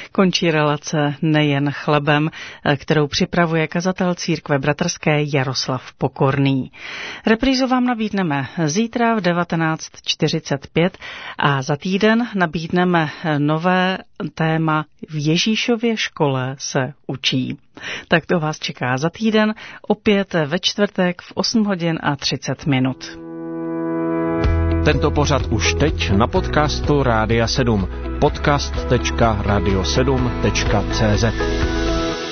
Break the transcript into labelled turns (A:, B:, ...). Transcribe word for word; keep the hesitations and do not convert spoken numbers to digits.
A: Končí relace Nejen chlebem, kterou připravuje kazatel církve bratrské Jaroslav Pokorný. Reprízu vám nabídneme zítra v devatenáct čtyřicet pět a za týden nabídneme nové téma V Ježíšově škole se učí. Tak to vás čeká za týden, opět ve čtvrtek v osm hodin a třicet minut.
B: Tento pořad už teď na podcastu Rádia sedm. podcast tečka radio sedm tečka cé zet